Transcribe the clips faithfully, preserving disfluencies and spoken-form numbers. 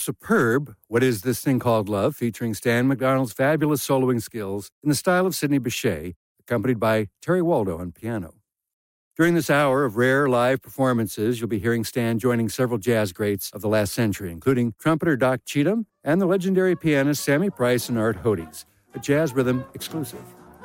superb What Is This Thing Called Love, featuring Stan McDonald's fabulous soloing skills in the style of Sidney Bechet, accompanied by Terry Waldo on piano. During this hour of rare live performances, you'll be hearing Stan joining several jazz greats of the last century, including trumpeter Doc Cheatham and the legendary pianist Sammy Price and Art Hodes, a Jazz Rhythm exclusive.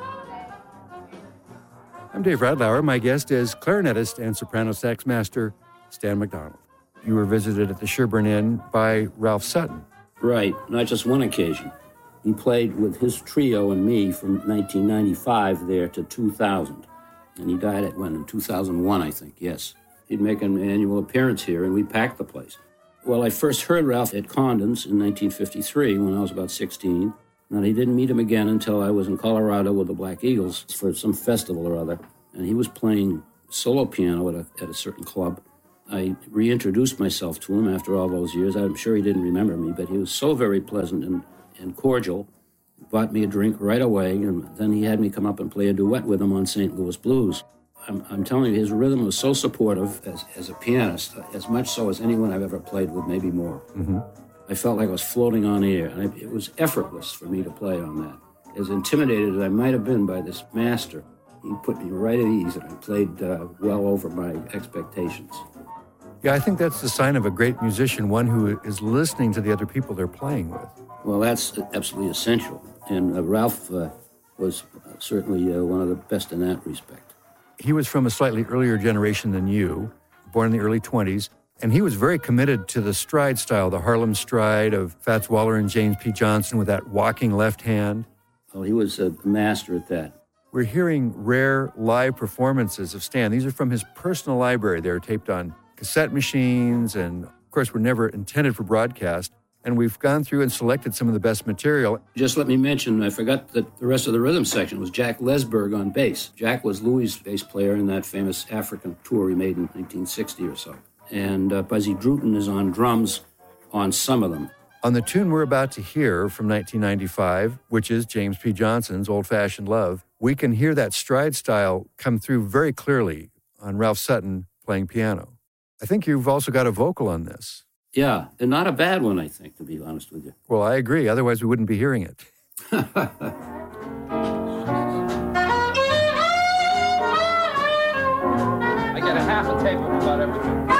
I'm Dave Radlauer. My guest is clarinetist and soprano sax master Stan McDonald. You were visited at the Sherborne Inn by Ralph Sutton. Right, not just one occasion. He played with his trio and me from nineteen ninety-five there to two thousand. And he died at when? In two thousand one, I think, yes. He'd make an annual appearance here, and we packed the place. Well, I first heard Ralph at Condon's in nineteen fifty-three when I was about sixteen. And I didn't meet him again until I was in Colorado with the Black Eagles for some festival or other. And he was playing solo piano at a, at a certain club. I reintroduced myself to him after all those years. I'm sure he didn't remember me, but he was so very pleasant and, and cordial. He bought me a drink right away, and then he had me come up and play a duet with him on Saint Louis Blues. I'm, I'm telling you, his rhythm was so supportive as, as a pianist, as much so as anyone I've ever played with, maybe more. Mm-hmm. I felt like I was floating on air, and I, it was effortless for me to play on that. As intimidated as I might have been by this master, he put me right at ease, and I played uh, well over my expectations. Yeah, I think that's the sign of a great musician, one who is listening to the other people they're playing with. Well, that's absolutely essential, and uh, Ralph uh, was certainly uh, one of the best in that respect. He was from a slightly earlier generation than you, born in the early twenties, and he was very committed to the stride style, the Harlem stride of Fats Waller and James P. Johnson with that walking left hand. Well, he was a master at that. We're hearing rare live performances of Stan. These are from his personal library. They're taped on cassette machines and, of course, were never intended for broadcast. And we've gone through and selected some of the best material. Just let me mention, I forgot that the rest of the rhythm section was Jack Lesberg on bass. Jack was Louis' bass player in that famous African tour he made in nineteen sixty or so. And uh, Buzzy Druten is on drums on some of them. On the tune we're about to hear from nineteen ninety-five, which is James P. Johnson's Old-Fashioned Love, we can hear that stride style come through very clearly on Ralph Sutton playing piano. I think you've also got a vocal on this. Yeah, and not a bad one, I think, to be honest with you. Well, I agree. Otherwise, we wouldn't be hearing it. I got a half a tape of about everything.